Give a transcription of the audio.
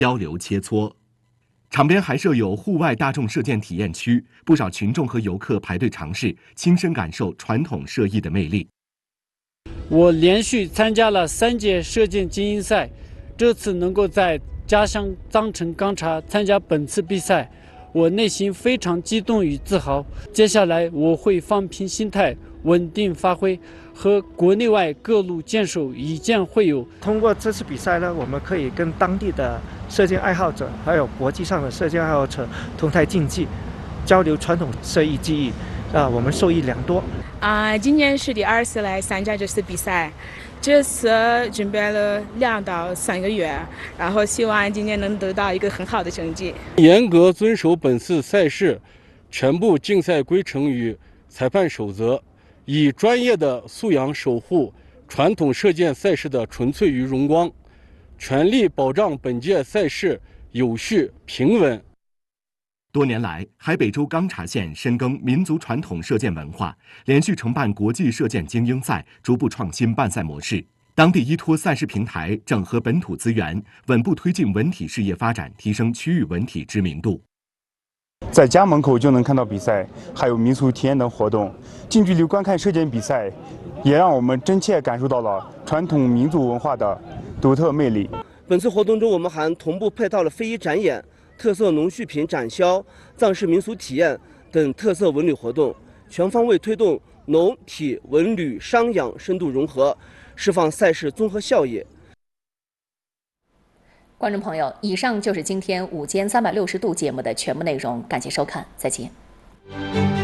交流切磋。场边还设有户外大众射箭体验区，不少群众和游客排队尝试，亲身感受传统射艺的魅力。 我连续参加了3届射箭精英赛，这次能够在家乡藏城钢察参加本次比赛，我内心非常激动与自豪。接下来我会放平心态，稳定发挥，和国内外各路箭手以箭会友。 通过这次比赛呢，我们可以跟当地的射箭爱好者，还有国际上的射箭爱好者同台竞技，交流传统射艺技艺，我们受益良多。 今年是第2次来参加这次比赛，这次准备了2到3个月，然后希望今年能得到一个很好的成绩。 严格遵守本次赛事全部竞赛规程与裁判守则，以专业的素养守护传统射箭赛事的纯粹与荣光，全力保障本届赛事有序平稳。 多年来，海北州钢察县深耕民族传统射箭文化，连续承办国际射箭精英赛，逐步创新办赛模式。当地依托赛事平台，整合本土资源，稳步推进文体事业发展，提升区域文体知名度。 在家门口就能看到比赛，还有民俗体验等活动，近距离观看射箭比赛，也让我们真切感受到了传统民族文化的独特魅力。 本次活动中，我们还同步配套了非遗展演、特色农畜品展销、藏式民俗体验等特色文旅活动，全方位推动农体文旅商养深度融合，释放赛事综合效益。 观众朋友，以上就是今天午间360度节目的全部内容，感谢收看，再见。